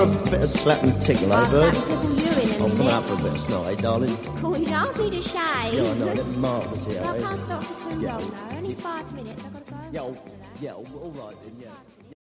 Bit of slap and tickle, I'll eh, slap bird? and tickle you in a I'm coming minute. out for a bit of snot, eh, darling? Cool, you don't need a shave. Yeah, I know. Let me mark this here, I eh? can't stop for too Yeah. long, though. Only 5 minutes. I've got to go. Yeah, all right then, yeah.